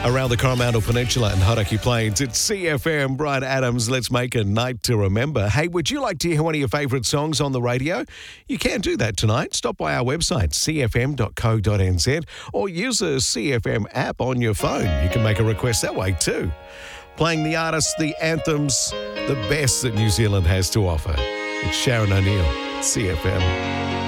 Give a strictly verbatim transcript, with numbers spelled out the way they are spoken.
Around the Coromandel Peninsula and Hauraki Plains, it's C F M, Brian Adams. Let's make a night to remember. Hey, would you like to hear one of your favourite songs on the radio? You can do that tonight. Stop by our website, c f m dot co dot n z, or use the C F M app on your phone. You can make a request that way too. Playing the artists, the anthems, the best that New Zealand has to offer. It's Sharon O'Neill, C F M.